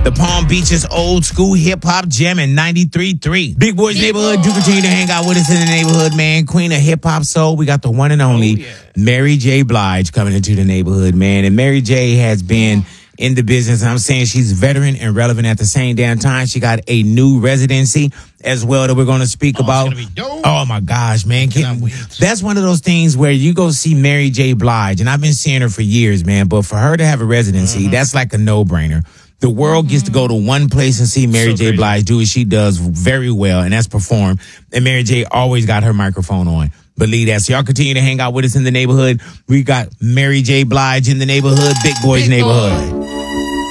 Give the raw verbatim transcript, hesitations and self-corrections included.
The Palm Beaches old school hip hop gem in ninety-three point three. Big Boys Neighborhood. Do continue to hang out with us in the neighborhood, man. Queen of hip hop soul. We got the one and only oh, yeah. Mary J. Blige coming into the neighborhood, man. And Mary J. has been in the business. I'm saying she's veteran and relevant at the same damn time. She got a new residency as well that we're going to speak oh, about. Oh my gosh, man. Can, that's one of those things where you go see Mary J. Blige, and I've been seeing her for years, man. But for her to have a residency, mm-hmm. that's like a no-brainer. The world gets to go to one place and see Mary so J. Blige do what she does very well, and that's perform. And Mary J. always got her microphone on. Believe that. So y'all continue to hang out with us in the neighborhood. We got Mary J. Blige in the neighborhood, Big Boys Big Neighborhood. Boy.